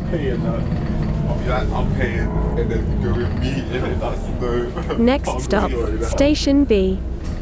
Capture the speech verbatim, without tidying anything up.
paying that. I'll be like, I'm paying, and then go with me, and then that's no. Next stop, Station B.